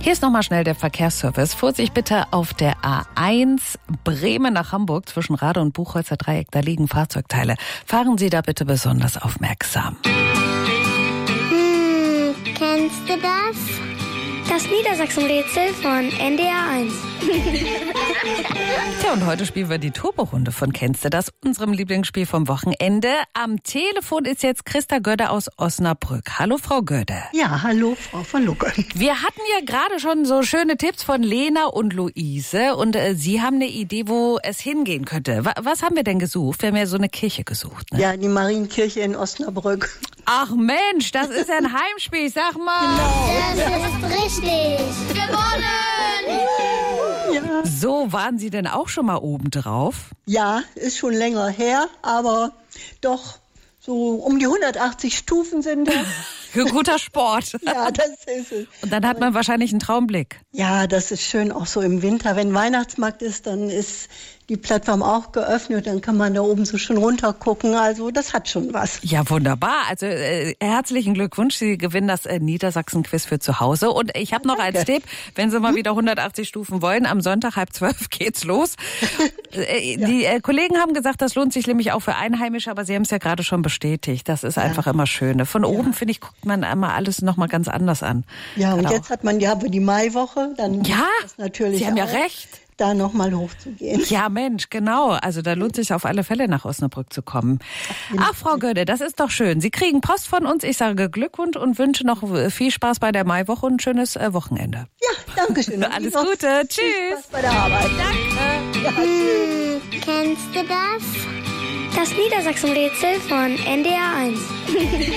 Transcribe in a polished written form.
Hier ist nochmal schnell der Verkehrsservice. Vorsicht bitte auf der A1 Bremen nach Hamburg zwischen Rade und Buchholzer Dreieck. Da liegen Fahrzeugteile. Fahren Sie da bitte besonders aufmerksam. Kennst du das? Das Niedersachsen-Rätsel von NDR 1. Tja, und heute spielen wir die Turbo-Runde von Kennst du das? Unserem Lieblingsspiel vom Wochenende. Am Telefon ist jetzt Christa Gödde aus Osnabrück. Hallo, Frau Gödde. Ja, hallo, Frau von Lucke. Wir hatten ja gerade schon so schöne Tipps von Lena und Luise. Und Sie haben eine Idee, wo es hingehen könnte. Was haben wir denn gesucht? Wir haben ja so eine Kirche gesucht. Ne? Ja, die Marienkirche in Osnabrück. Ach Mensch, das ist ja ein Heimspiel. Sag mal. Das ist richtig. Gewonnen! Ja. So, waren Sie denn auch schon mal oben drauf? Ja, ist schon länger her, aber doch so um die 180 Stufen sind das. Für guter Sport. Ja, das ist es. Und dann hat man wahrscheinlich einen Traumblick. Ja, das ist schön, auch so im Winter. Wenn Weihnachtsmarkt ist, dann ist die Plattform auch geöffnet. Dann kann man da oben so schön runter gucken. Also das hat schon was. Ja, wunderbar. Also herzlichen Glückwunsch. Sie gewinnen das Niedersachsen-Quiz für zu Hause. Und ich habe noch als Tipp, wenn Sie mal wieder 180 Stufen wollen, am Sonntag 11:30 geht's los. Die Kollegen haben gesagt, das lohnt sich nämlich auch für Einheimische, aber Sie haben es ja gerade schon bestätigt. Das ist einfach immer schön. Von oben, finde ich, guckt man immer alles nochmal ganz anders an. Ja, und Genau. jetzt hat man ja für die Maiwoche, dann Ja, das natürlich Sie haben ja auch, recht. da nochmal hochzugehen. Ja, Mensch, genau. Also da lohnt sich auf alle Fälle nach Osnabrück zu kommen. Ach, Frau Gödde, das ist doch schön. Sie kriegen Post von uns. Ich sage Glückwunsch und wünsche noch viel Spaß bei der Maiwoche und ein schönes Wochenende. Ja, danke schön. Alles Gute. Tschüss. Viel Spaß bei der Arbeit. Danke. Ja, tschüss. Kennst du das? Das Niedersachsen-Rätsel von NDR 1.